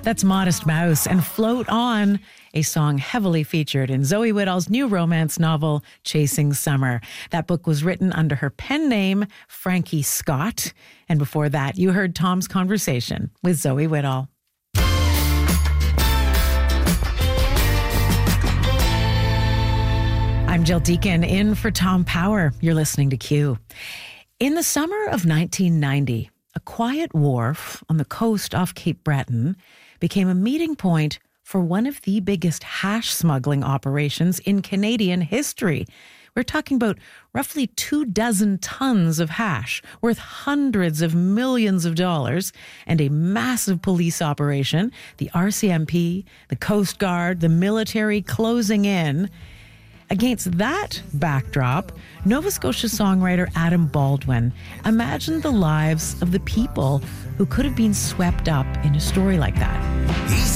That's Modest Mouse and Float On, a song heavily featured in Zoe Whittall's new romance novel, Chasing Summer. That book was written under her pen name, Frankie Scott. And before that, you heard Tom's conversation with Zoe Whittall. I'm Jill Deacon in for Tom Power. You're listening to Q. In the summer of 1990, a quiet wharf on the coast off Cape Breton became a meeting point for one of the biggest hash smuggling operations in Canadian history. We're talking about roughly 24 tons of hash worth hundreds of millions of dollars and a massive police operation, the RCMP, the Coast Guard, the military closing in. Against that backdrop, Nova Scotia songwriter Adam Baldwin imagined the lives of the people who could have been swept up in a story like that.